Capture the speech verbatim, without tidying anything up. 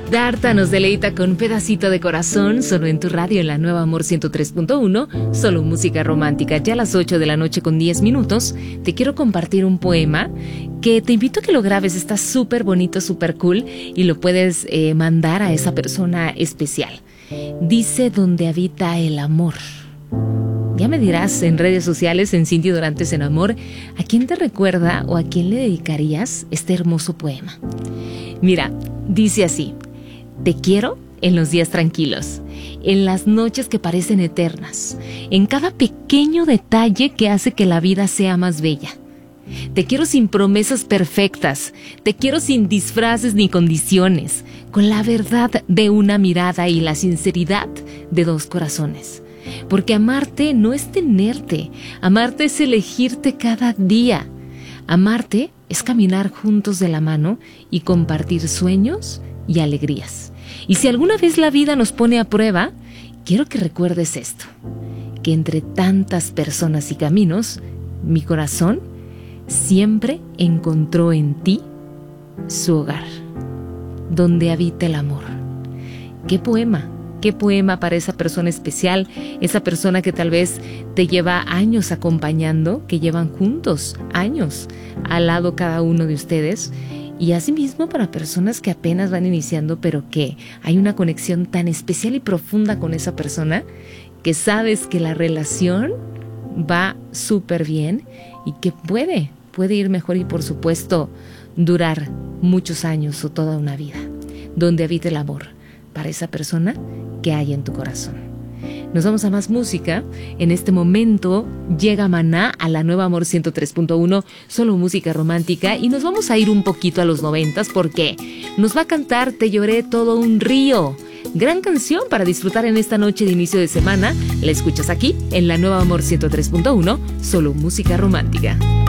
Siddhartha nos deleita con Pedacito de Corazón, solo en tu radio, en la Nueva Amor ciento tres punto uno, solo música romántica. Ya a las ocho de la noche con diez minutos, te quiero compartir un poema que te invito a que lo grabes. Está súper bonito, súper cool, y lo puedes eh, mandar a esa persona especial. Dice: donde habita el amor. Ya me dirás en redes sociales, en Cindy Dorantes en Amor, ¿a quién te recuerda o a quién le dedicarías este hermoso poema? Mira, dice así: te quiero en los días tranquilos, en las noches que parecen eternas, en cada pequeño detalle que hace que la vida sea más bella. Te quiero sin promesas perfectas, te quiero sin disfraces ni condiciones, con la verdad de una mirada y la sinceridad de dos corazones. Porque amarte no es tenerte, amarte es elegirte cada día. Amarte es caminar juntos de la mano y compartir sueños y alegrías. Y si alguna vez la vida nos pone a prueba, quiero que recuerdes esto: que entre tantas personas y caminos, mi corazón siempre encontró en ti su hogar, donde habita el amor. ¡Qué poema! ¡Qué poema para esa persona especial! Esa persona que tal vez te lleva años acompañando, que llevan juntos años al lado cada uno de ustedes. Y asimismo para personas que apenas van iniciando, pero que hay una conexión tan especial y profunda con esa persona, que sabes que la relación va súper bien y que puede, puede ir mejor y, por supuesto, durar muchos años o toda una vida. Donde habita el amor, para esa persona que hay en tu corazón. Nos vamos a más música. En este momento llega Maná a la Nueva Amor ciento tres punto uno, solo música romántica, y nos vamos a ir un poquito a los noventas porque nos va a cantar Te lloré todo un río. Gran canción para disfrutar en esta noche de inicio de semana. La escuchas aquí en la Nueva Amor ciento tres punto uno, solo música romántica.